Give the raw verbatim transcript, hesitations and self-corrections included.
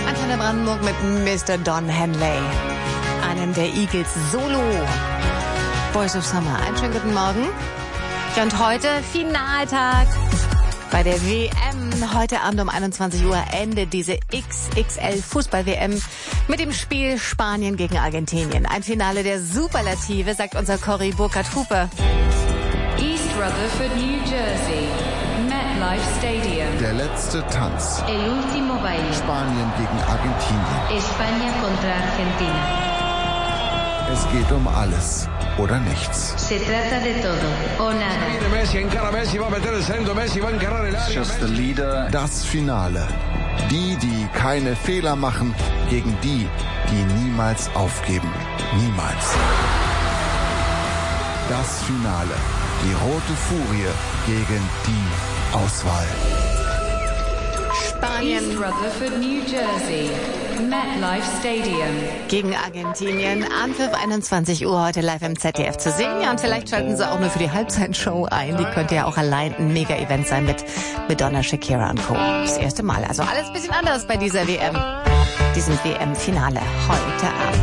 Antenne Brandenburg mit Mister Don Henley, einem der Eagles Solo. Voice of Summer. Einen schönen guten Morgen. Und heute Finaltag bei der W M. Heute Abend um einundzwanzig Uhr endet diese X X L-Fußball-W M mit dem Spiel Spanien gegen Argentinien. Ein Finale der Superlative, sagt unser Cory Burkhardt-Hupe. East Rutherford, New Jersey. MetLife Stadium. Der letzte Tanz. El último baile. Spanien gegen Argentinien. España contra Argentina. Es geht um alles oder nichts. Se trata de todo o nada. Das Finale. Die, die keine Fehler machen, gegen die, die niemals aufgeben. Niemals. Das Finale. Die rote Furie gegen die Auswahl. Spanien East Rutherford, New Jersey. MetLife Stadium. gegen Argentinien. Anpfiff einundzwanzig Uhr heute live im Z D F zu sehen. Ja, und vielleicht schalten Sie auch nur für die Halbzeitshow ein. Die könnte ja auch allein ein Mega-Event sein mit Madonna, Shakira und Co. Das erste Mal. Also alles ein bisschen anders bei dieser W M. Diesem W M-Finale heute Abend.